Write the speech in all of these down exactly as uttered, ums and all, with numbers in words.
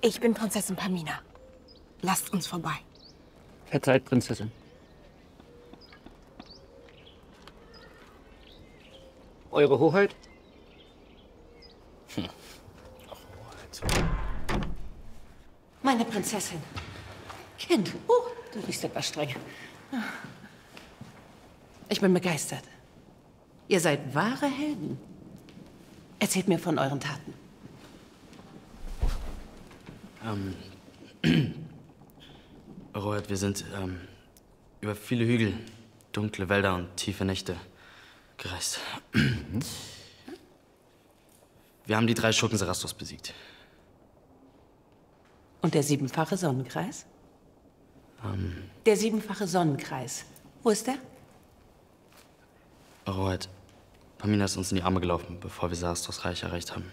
Ich bin Prinzessin Pamina. Lasst uns vorbei. Verzeiht, Prinzessin. Eure Hoheit? Hm. Meine Prinzessin. Kind, oh, du riechst etwas streng. Ich bin begeistert. Ihr seid wahre Helden. Erzählt mir von euren Taten. Ähm, Eure Hoheit, wir sind ähm, über viele Hügel, dunkle Wälder und tiefe Nächte gereist. Wir haben die drei Schurken Sarastros besiegt. Und der siebenfache Sonnenkreis? Ähm, Der siebenfache Sonnenkreis. Wo ist der? Eure Hoheit, Pamina ist uns in die Arme gelaufen, bevor wir Sarastros Reich erreicht haben.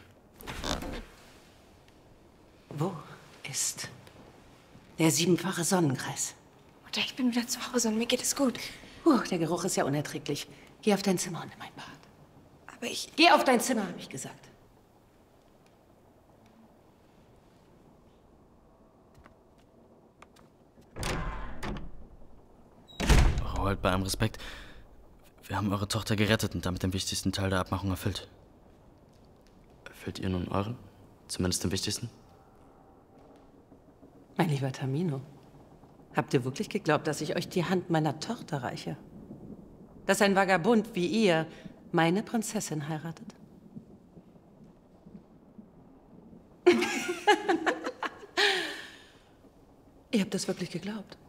Wo ist der siebenfache Sonnenkreis? Mutter, ich bin wieder zu Hause und mir geht es gut. Puh, der Geruch ist ja unerträglich. Geh auf dein Zimmer und nimm ein Bad. Aber ich... Geh auf dein Zimmer, habe ich gesagt. Eure Hoheit, bei allem Respekt, wir haben eure Tochter gerettet und damit den wichtigsten Teil der Abmachung erfüllt. Erfüllt ihr nun euren? Zumindest den wichtigsten? Mein lieber Tamino, habt ihr wirklich geglaubt, dass ich euch die Hand meiner Tochter reiche? Dass ein Vagabund wie ihr meine Prinzessin heiratet? Ihr habt das wirklich geglaubt?